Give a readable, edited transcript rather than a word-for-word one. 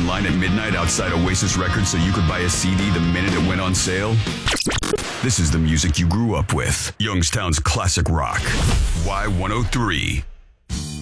line at midnight outside Oasis Records so you could buy a CD the minute it went on sale? This is the music you grew up with. Youngstown's classic rock. Y103.